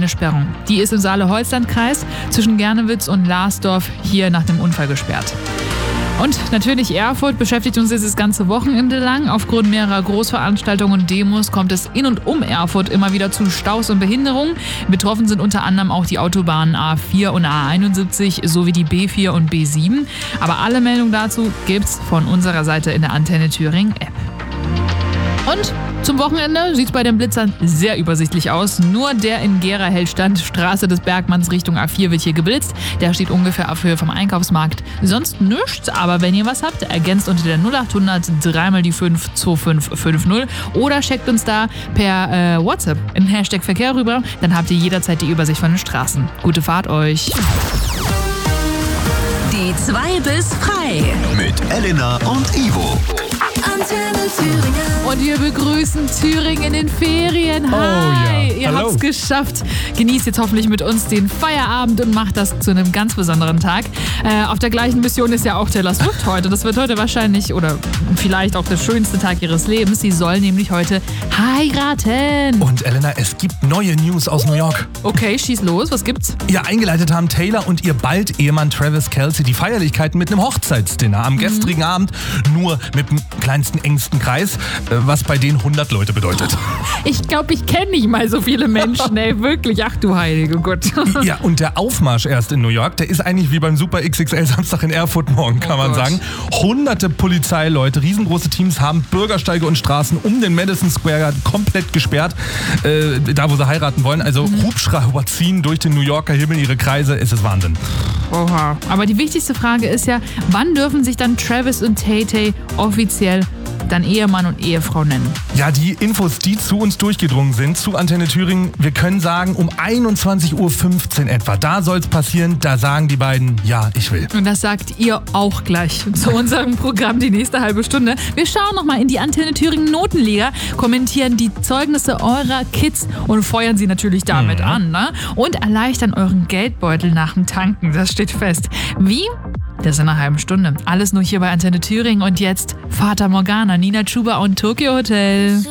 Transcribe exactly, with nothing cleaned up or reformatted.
eine Sperrung. Die ist im Saale-Holstein-Kreis zwischen Gernewitz und Larsdorf hier nach dem Unfall gesperrt. Und natürlich Erfurt beschäftigt uns jetzt das ganze Wochenende lang. Aufgrund mehrerer Großveranstaltungen und Demos kommt es in und um Erfurt immer wieder zu Staus und Behinderungen. Betroffen sind unter anderem auch die Autobahnen A vier und A einundsiebzig sowie die B vier und B sieben. Aber alle Meldungen dazu gibt's von unserer Seite in der Antenne Thüringen App. Und zum Wochenende sieht es bei den Blitzern sehr übersichtlich aus. Nur der in Gera-Hellstand, Straße des Bergmanns Richtung A vier wird hier geblitzt. Der steht ungefähr auf Höhe vom Einkaufsmarkt. Sonst nichts, aber wenn ihr was habt, ergänzt unter der null achthundert dreimal die fünf zwei fünf fünf null oder schickt uns da per äh, WhatsApp in Hashtag Verkehr rüber. Dann habt ihr jederzeit die Übersicht von den Straßen. Gute Fahrt euch! Die zwei bis frei. Mit Elena und Ivo. Antenne Thüringen. Und wir begrüßen Thüringen in den Ferien. Hi, Oh ja. ihr Hallo. habt's geschafft. Genießt jetzt hoffentlich mit uns den Feierabend und macht das zu einem ganz besonderen Tag. Äh, auf der gleichen Mission ist ja auch Taylor Swift heute. Das wird heute wahrscheinlich oder vielleicht auch der schönste Tag ihres Lebens. Sie soll nämlich heute heiraten. Und Elena, es gibt neue News aus New York. Okay, schieß los. Was gibt's? Ja, eingeleitet haben Taylor und ihr bald Ehemann Travis Kelce die Feierlichkeiten mit einem Hochzeitsdinner am gestrigen Abend, nur mit dem kleinsten, engsten Kreis, äh, was bei denen hundert Leute bedeutet. Ich glaube, ich kenne nicht mal so viele Menschen, ey, wirklich. Ach du heilige Gott. Ja, und der Aufmarsch erst in New York, der ist eigentlich wie beim Super X X L Samstag in Erfurt morgen, kann Oh man Gott. sagen. Hunderte Polizeileute, riesengroße Teams haben Bürgersteige und Straßen um den Madison Square Garden komplett gesperrt, äh, da wo sie heiraten wollen. Also Mhm. Hubschrauber ziehen durch den New Yorker Himmel ihre Kreise, es ist Wahnsinn. Oha. Aber die wichtigste Frage ist ja, wann dürfen sich dann Travis und Tay-Tay offiziell dann Ehemann und Ehefrau nennen? Ja, die Infos, die zu uns durchgedrungen sind, zu Antenne Thüringen, wir können sagen, um einundzwanzig Uhr fünfzehn etwa, da soll's passieren, da sagen die beiden, ja, ich will. Und das sagt ihr auch gleich zu unserem Programm die nächste halbe Stunde. Wir schauen nochmal in die Antenne Thüringen Notenliga, kommentieren die Zeugnisse eurer Kids und feuern sie natürlich damit Mhm. an, ne? Und erleichtern euren Geldbeutel nach dem Tanken, das steht fest. Wie? Das in einer halben Stunde. Alles nur hier bei Antenne Thüringen und jetzt Fata Morgana, Nina Chuba und Tokyo Hotel.